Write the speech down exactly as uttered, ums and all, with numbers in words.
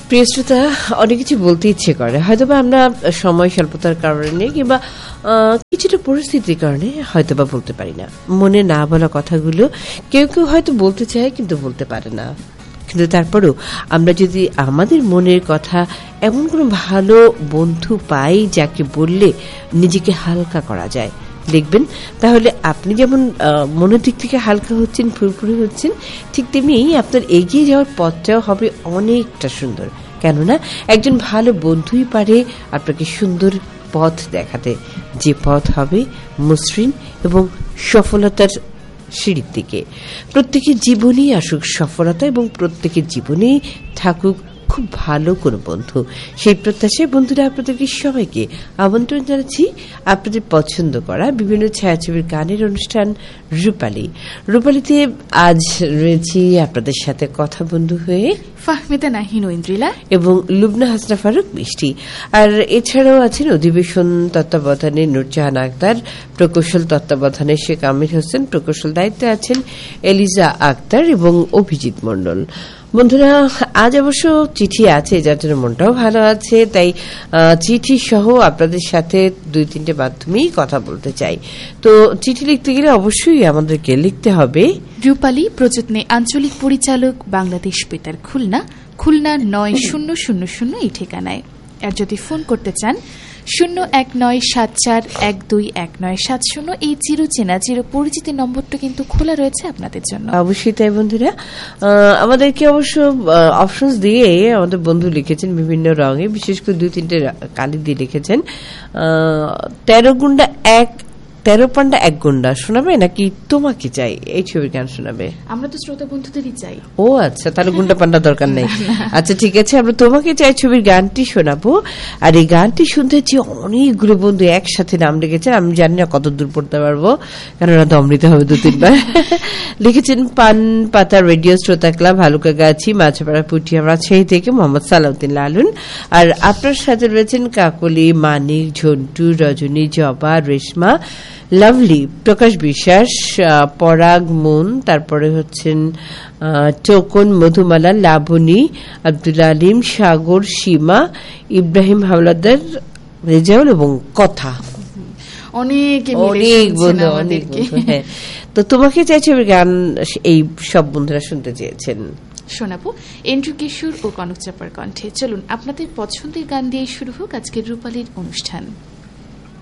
প্রিয় শ্রোতা, অনেক কিছু বলতে ইচ্ছে করে, হয়তোবা আমরা সময় স্বল্পতার কারণে কিংবা কিছুটা পরিস্থিতির কারণে হয়তোবা বলতে পারি না। মনে না বলা কথাগুলো কেউ কেউ হয়তো বলতে চায় কিন্তু বলতে পারে না। কিন্তু তারপরেও আমরা যদি আমাদের মনের কথা এমন কোনো ভালো বন্ধু পাই যাকে বললে নিজেকে হালকা করা যায়, দেখবেন তাহলে আপনি যেমন মনের দিক থেকে হালকা হচ্ছেন, ফুরফুরে হচ্ছেন, ঠিক তেমনি আপনার এগিয়ে যাওয়ার পথটাও হবে অনেকটা সুন্দর। কেননা একজন ভালো বন্ধুই পারে আপনাকে সুন্দর পথ দেখাতে, যে পথ হবে মসৃণ এবং সফলতার সিঁড়ির দিকে। প্রত্যেকের জীবনেই আসুক সফলতা এবং প্রত্যেকের জীবনেই থাকুক খুব ভালো কোনো বন্ধু। সেই প্রত্যাশায় বন্ধুরা আপনাদেরকে সবাইকে আমন্ত্রণ জানাচ্ছি আপনাদের পছন্দ করা বিভিন্ন ছায়াছবির গানের অনুষ্ঠান রূপালী। রূপালীতে আজ রয়েছি আপনাদের সাথে কথা বন্ধু হয়ে ফাহমিদা নাহিন ঐন্দ্রিলা এবং লুবনা হাসনা ফারুক মিষ্টি। আর এছাড়াও আছেন অধিবেশন তত্ত্বাবধানে নূরজাহান আক্তার, প্রকৌশল তত্ত্বাবধানে শেখ আমির হোসেন, প্রকৌশল দায়িত্বে আছেন এলিজা আক্তার এবং অভিজিৎ মণ্ডল। বন্ধুরা, আজ অবশ্য চিঠি আছে, যার জন্য মনটাও ভালো আছে। তাই চিঠি সহ আপনাদের সাথে দুই তিনটে মাধ্যমেই কথা বলতে চাই। তো চিঠি লিখতে গেলে অবশ্যই আমাদেরকে লিখতে হবে রূপালী, প্রযত্নে আঞ্চলিক পরিচালক, বাংলাদেশ বেতার, খুলনা, খুলনা নয় শূন্য শূন্য শূন্য এই ঠিকানায়। আর যদি ফোন করতে চান শূন্য এক নয় সাত চার এক দুই এক নয় সাত শূন্য, এই চিরচেনা চির পরিচিতি নম্বরটা কিন্তু খোলা রয়েছে আপনাদের জন্য। অবশ্যই তাই বন্ধুরা, আমাদেরকে অবশ্য অপশনস দিয়ে আমাদের বন্ধু লিখেছেন বিভিন্ন রঙে, বিশেষ করে দুই তিনটে কালি দিয়ে লিখেছেন। তেরো গুন্ডা এক তেরো পান্ডা এক গুন্ডা শোনাবে নাকি তোমাকে চাই এই ছবির গান শোনাবে? আমরা তো শ্রোতা বন্ধুদেরই চাই। ও আচ্ছা, তাহলে গুন্ডা পান্ডা দরকার নেই। আচ্ছা ঠিক আছে, আমরা তোমাকে চাই ছবির গানটি শোনাবো। আর এই গানটি শুনতে হচ্ছে অনেকগুলো বন্ধু একসাথে নাম লিখেছেন, আমি জানি না কত দূর পড়তে পারবো, কেননা দম নিতে হবে দু তিনবার। লিখেছেন পান পাতা রেডিও শ্রোতা ক্লাব, হালুকাগাছি, মাছপাড়া, পুঠিয়া, রাজশাহী থেকে মোহাম্মদ সালাউদ্দিন লালুন। আর আপনার সাথে রয়েছেন কাকলি, মানিক, ঝন্টু, রজনী, জবা, রেশমা, লাভলি, প্রকাশ বিশ্বাস, পরাগ, মুন, তারপরে হচ্ছেন টোকন, মধুমালা, লাবণী, আব্দুল আলিম, সাগর, সীমা, ইব্রাহিম হাওলাদার, রেজাউল এবং কথা। অনেক অনেক বন্ধু, অনেক বন্ধু। হ্যাঁ, তো তোমাকে চাইছে গান এই সব বন্ধুরা শুনতে চেয়েছেন। শোনাবো এন্ড্রু কিশোর ও কনক চাপার কণ্ঠে। চলুন আপনাদের পছন্দের গান দিয়ে শুরু হোক আজকের রূপালীর অনুষ্ঠান।